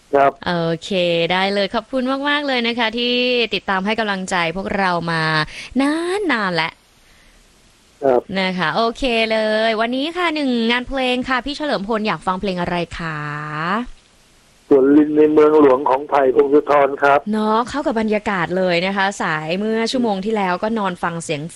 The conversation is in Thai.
ครับโอเคได้เลยขอบคุณมากๆเลยนะคะที่ติดตามให้กำลังใจพวกเรามานานแล้วครับนะคะโอเคเลยวันนี้ค่ะหนึ่งงานเพลงค่ะพี่เฉลิมพลอยากฟังเพลงอะไรคะส่วนลินในเมืองหลวงของไผ่พงศธรครับเนาะเข้ากับบรรยากาศเลยนะคะสายเมื่อชั่วโมงที่แล้วก็นอนฟังเสียง